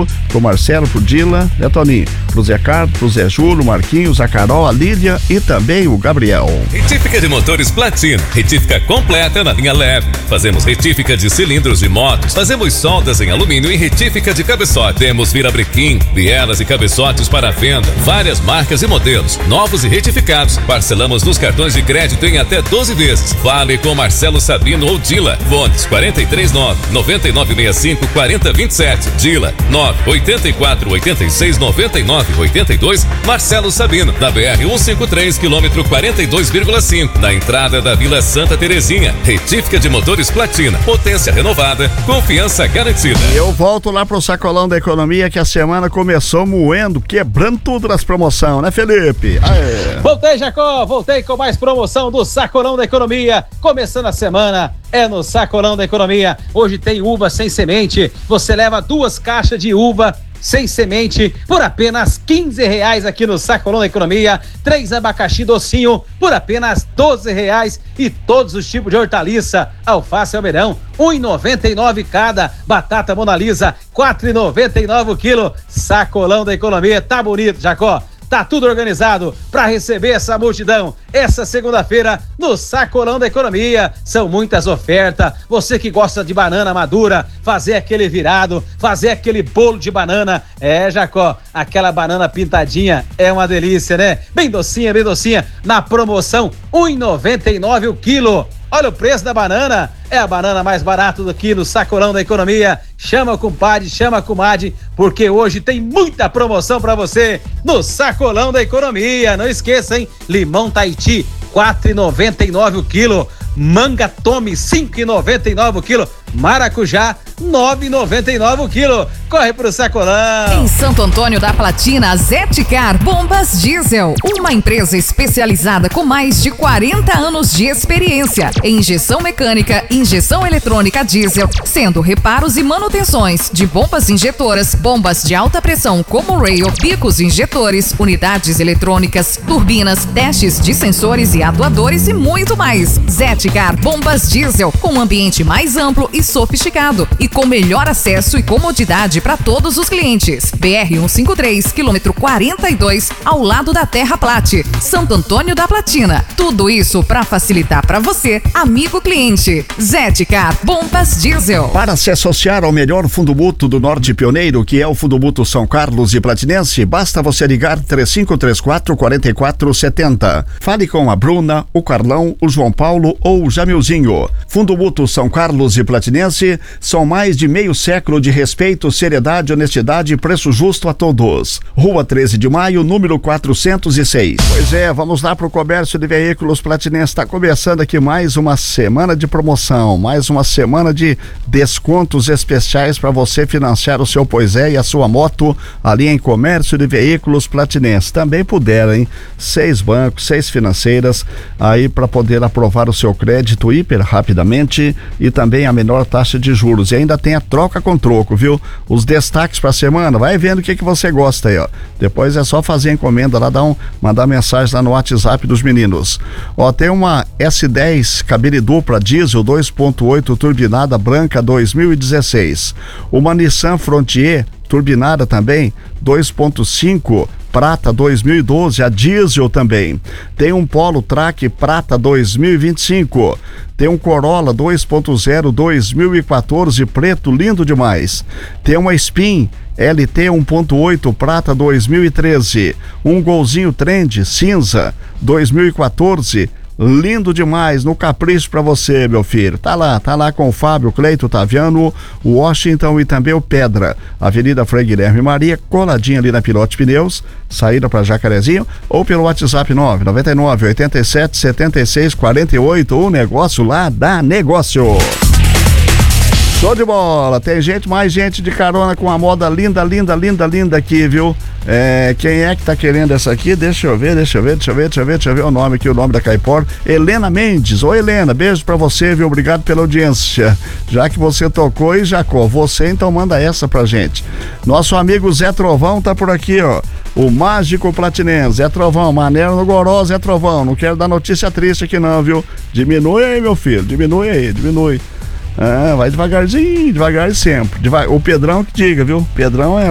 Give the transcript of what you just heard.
Rodrigo, pro Marcelo, pro Dila, né, Toninho? Pro Zé Carlos, pro Zé Júlio, Marquinhos, a Carol, a Lídia e também o Gabriel. Retífica de motores Platina, retífica completa na linha leve. Fazemos retífica de cilindros de motos, fazemos soldas em alumínio e retífica de cabeçote. Temos virabrequim, bielas e cabeçotes para venda, várias marcas e modelos, novos e retificados. Parcelamos nos cartões de crédito em até 12 vezes. Fale com Marcelo Sabino ou Dila. Fones 439-9965-4027. Dila 984869982. Marcelo Sabino, na BR-153, quilômetro 42,5, na entrada da Vila Santa Terezinha. Retífica de motores Platina, potência renovada, confiança garantida. Eu volto lá pro Sacolão da Economia, que a semana começou moendo, quebrando tudo nas promoções, né, Felipe? Aê. Voltei, Jacó, voltei com mais promoção do Sacolão da Economia. Começando a semana, é no Sacolão da Economia. Hoje tem uva sem semente. Você leva 2 caixas de uva sem semente por apenas R$15 aqui no Sacolão da Economia. 3 abacaxi docinho por apenas R$12 e todos os tipos de hortaliça. Alface almeirão, R$1,99 cada. Batata Mona Lisa, R$4,99 o quilo. Sacolão da Economia, tá bonito, Jacó. Tá tudo organizado para receber essa multidão essa segunda-feira no Sacolão da Economia. São muitas ofertas. Você que gosta de banana madura, fazer aquele virado, fazer aquele bolo de banana. É, Jacó, aquela banana pintadinha é uma delícia, né? Bem docinha, bem docinha. Na promoção, R$1,99 o quilo. Olha o preço da banana, é a banana mais barata aqui no Sacolão da Economia. Chama a compadre, chama a comadre, porque hoje tem muita promoção pra você no Sacolão da Economia. Não esqueça, hein? Limão Tahiti, R$4,99 o quilo. Manga Tome, R$5,99 o quilo. Maracujá, R$9,99 o quilo. Corre pro Sacolão. Em Santo Antônio da Platina, Zeticar Bombas Diesel, uma empresa especializada com mais de 40 anos de experiência em injeção mecânica, injeção eletrônica diesel, sendo reparos e manutenções de bombas injetoras, bombas de alta pressão como rail, bicos injetores, unidades eletrônicas, turbinas, testes de sensores e atuadores e muito mais. Zeticar Bombas Diesel, com um ambiente mais amplo e sofisticado e com melhor acesso e comodidade para todos os clientes. BR-153, quilômetro 42, ao lado da Terra Plate, Santo Antônio da Platina. Tudo isso para facilitar para você, amigo cliente. Zeticar Bombas Diesel. Para se associar ao melhor fundo mútuo do Norte Pioneiro, que é o Fundo Mútuo São Carlos e Platinense, basta você ligar 3534-4470. Fale com a Bruna, o Carlão, o João Paulo ou o Jamilzinho. Fundo Mútuo São Carlos e Platinense são mais de meio século de respeito, seriedade, honestidade e preço justo a todos. Rua 13 de Maio, número 406. Pois é, vamos lá pro comércio de veículos Platinense. Está começando aqui mais uma semana de promoção, mais uma semana de descontos especiais para você financiar o seu Poisé e a sua moto ali em comércio de veículos Platinense. Também puderem 6 bancos, 6 financeiras aí para poder aprovar o seu crédito hiper rapidamente e também a menor taxa de juros. E ainda tem a troca com troco, viu? Os destaques para a semana, vai vendo o que você gosta aí, ó. Depois é só fazer a encomenda lá, mandar mensagem lá no WhatsApp dos meninos. Ó, tem uma S10 cabine dupla diesel 2.8 turbinada branca 2016. Uma Nissan Frontier turbinada também 2.5 prata 2012, a diesel também. Tem um Polo Track prata 2025. Tem um Corolla 2.0 2014 preto, lindo demais. Tem uma Spin LT 1.8 prata 2013. Um Golzinho Trend cinza 2014. Lindo demais, no capricho pra você, meu filho. Tá lá com o Fábio, Cleito, Taviano, o Washington e também o Pedra. Avenida Frei Guilherme Maria, coladinha ali na Pilote Pneus, saída pra Jacarezinho, ou pelo WhatsApp 999-87-76-48. O negócio lá dá negócio. Show de bola, tem mais gente de carona com a moda linda aqui, viu? Quem é que tá querendo essa aqui? Deixa eu ver o nome aqui, o nome da Caipor. Helena Mendes. Ô Helena, beijo pra você, viu? Obrigado pela audiência. Já que você tocou e Jacó, você então manda essa pra gente. Nosso amigo Zé Trovão tá por aqui, ó. O mágico platinense, Zé Trovão, maneiro no goró, Zé Trovão. Não quero dar notícia triste aqui não, viu? Diminui aí, meu filho, diminui. Vai devagarzinho, devagar sempre. O Pedrão que diga, viu? Pedrão é